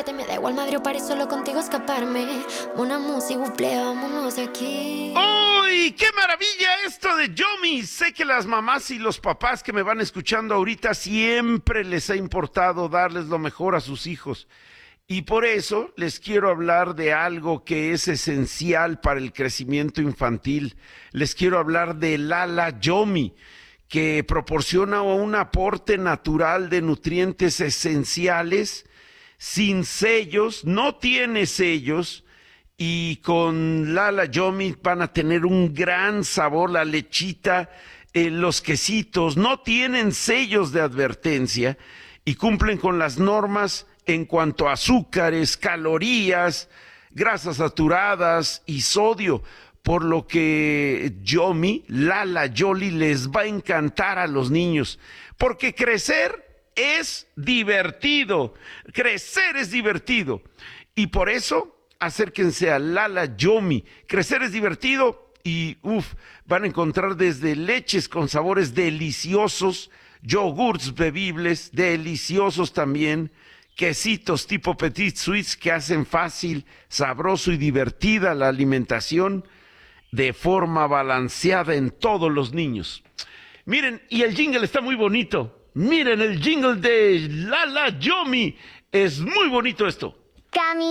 parte. Me da igual madre o París, solo contigo escaparme. Una música, buple, vámonos de aquí. ¡Uy! ¡Qué maravilla esto de Yomi! Sé que las mamás y los papás que me van escuchando ahorita siempre les ha importado darles lo mejor a sus hijos. Y por eso les quiero hablar de algo que es esencial para el crecimiento infantil. Les quiero hablar de Lala Yomi, que proporciona un aporte natural de nutrientes esenciales, sin sellos, no tiene sellos, y con Lala Yomi van a tener un gran sabor, la lechita, los quesitos, no tienen sellos de advertencia y cumplen con las normas en cuanto a azúcares, calorías, grasas saturadas y sodio, por lo que Yomi, Lala Yoli, les va a encantar a los niños, porque crecer es divertido, crecer es divertido, y por eso acérquense a Lala Yomi, crecer es divertido y van a encontrar desde leches con sabores deliciosos, yogurts bebibles deliciosos también, quesitos tipo Petit Suisse que hacen fácil, sabroso y divertida la alimentación de forma balanceada en todos los niños. Miren, y el jingle está muy bonito. Miren el jingle de Lala Yomi. Es muy bonito esto.